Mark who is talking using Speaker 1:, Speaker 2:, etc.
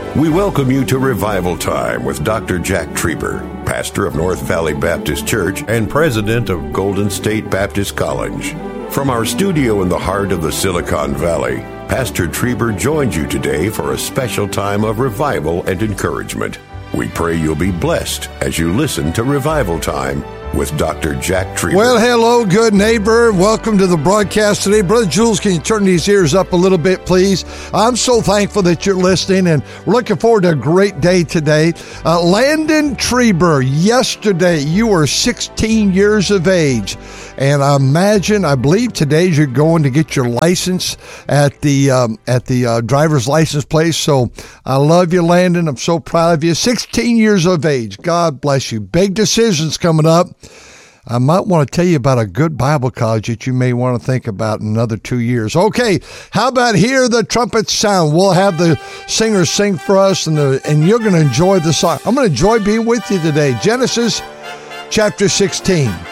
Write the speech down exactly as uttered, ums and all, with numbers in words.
Speaker 1: We welcome you to Revival Time with Doctor Jack Trieber, pastor of North Valley Baptist Church and president of Golden State Baptist College. From our studio in the heart of the Silicon Valley, Pastor Trieber joins you today for a special time of revival and encouragement. We pray you'll be blessed as you listen to Revival Time with Doctor Jack Trieber.
Speaker 2: Well, hello, good neighbor. Welcome to the broadcast today. Brother Jules, can you turn these ears up a little bit, please? I'm so thankful that you're listening, and we're looking forward to a great day today. Uh, Landon Trieber, yesterday you were sixteen years of age, and I imagine, I believe today you're going to get your license at the um, at the uh, driver's license place. So I love you, Landon. I'm so proud of you. sixteen years of age. God bless you. Big decisions coming up. I might want to tell you about a good Bible college that you may want to think about in another two years. Okay, how about Hear the Trumpets Sound? We'll have the singers sing for us, and the, and you're going to enjoy the song. I'm going to enjoy being with you today. Genesis chapter sixteen.